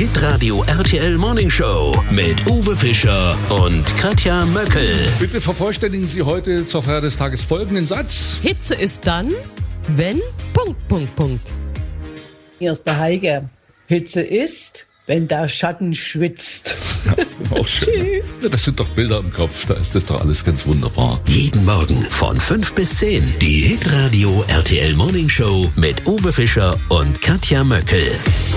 Hitradio RTL Morning Show mit Uwe Fischer und Katja Möckel. Bitte vervollständigen Sie heute zur Feier des Tages folgenden Satz. Hitze ist dann, wenn... ... Hier ist der Heike. Hitze ist, wenn der Schatten schwitzt. Ja, auch schön. Tschüss. Ja, das sind doch Bilder im Kopf, da ist das doch alles ganz wunderbar. Jeden Morgen von 5 bis 10. Die Hitradio RTL Morning Show mit Uwe Fischer und Katja Möckel.